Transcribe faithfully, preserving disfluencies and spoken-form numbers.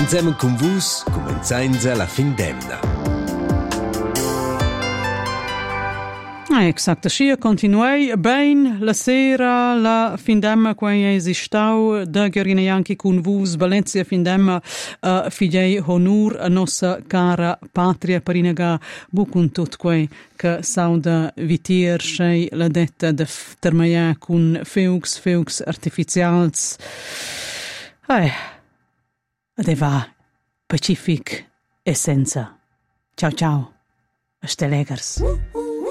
Ensemen con vus cumenzainza la fin d'emna. Ah, exact, aschi continuei bein la sera la findemma quei esistau da Gheorghina Ianchi cun vus Valencia findemma uh, figei honor a nossa cara patria parinaga bu cun tot quei che sauda vitier schei la detta de termaia cun feugs feugs artificials. Ai, adeva pacific essenza. Ciao ciao, a stelegers.